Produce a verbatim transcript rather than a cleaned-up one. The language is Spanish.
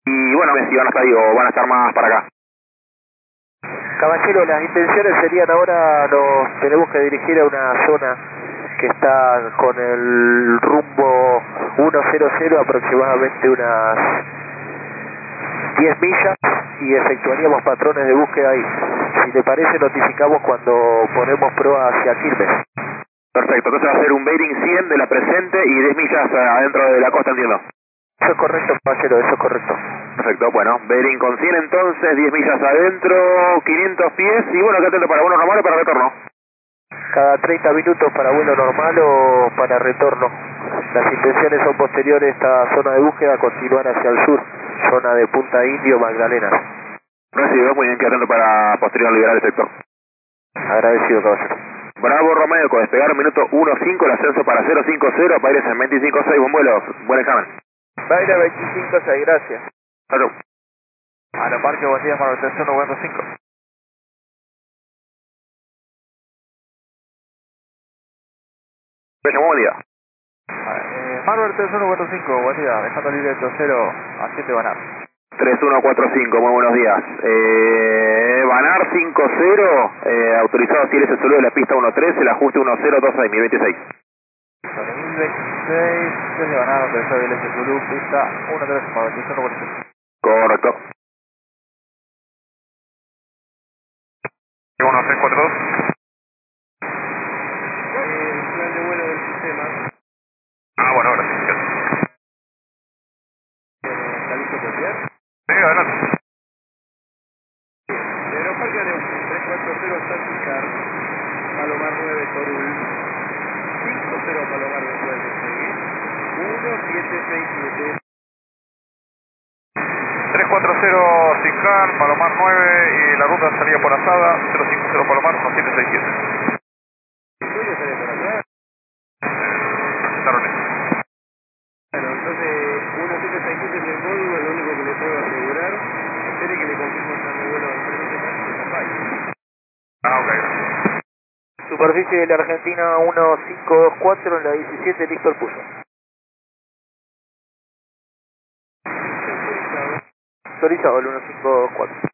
Y bueno, si van a estar ahí o van a estar más para acá. Caballero, las intenciones serían ahora, nos tenemos que dirigir a una zona que está con el rumbo ciento cero, aproximadamente unas diez millas, y efectuaríamos patrones de búsqueda ahí. Si le parece, notificamos cuando ponemos prueba hacia Quilmes. Perfecto, entonces va a ser un bearing cien de la presente y diez millas adentro de la costa, entiendo. Eso es correcto, caballero, eso es correcto. Perfecto, bueno, bearing con cien entonces, diez millas adentro, quinientos pies, y bueno, ¿qué atento para vuelo normal o para retorno? Cada treinta minutos para vuelo normal o para retorno. Las intenciones son posteriores a esta zona de búsqueda, continuar hacia el sur, zona de Punta Indio, Magdalena. Recibido, muy bien, qué atento para posterior liberar el sector. Agradecido, caballero. Bravo Romeo, con despegar un minuto uno cinco, el ascenso para cero cinco cero, para ir en veinticinco seis, buen vuelo, buen examen. Baile veinticinco seis, gracias. Salud. Aeroparque, buen día, manutención noventa y cinco. Buen día. Eh, Marvel tres uno cuatro cinco, buen día, dejando libre el cero a siete Banar. tres uno cuatro cinco, muy buenos días. Eh, Banar cinco cero, eh, autorizado si ese solo de la pista uno tres, el ajuste uno cero dos seis, mil veintiséis. Sobre mil veintiséis, desde Banar, autorizado el S Zulu, pista uno tres, manutención noventa y cinco. Correcto. uno tres cuatro dos. El plan de vuelo del sistema. Ah, bueno, gracias. ¿Está listo para enviar? Sí, adelante. Aeroparque tres cuatro cero, Santicar, Palomar nueve, Torul, cinco cero Palomar después de seguir, uno siete seis siete. tres cuatro cero Sicar, Palomar nueve y la ruta salía por Asada, cero cinco cero Palomar, uno siete seis siete. ¿El tuyo sale por acá? Tarones. Bueno, entonces uno siete seis siete es el código, es lo único que le puedo asegurar. Espere que le confirmo el plan de vuelo en tres minutos más y se vaya. Ah, ok. Superficie de la Argentina uno cinco dos cuatro en la diecisiete, listo el pulso. Autorizado el uno cinco dos cuatro.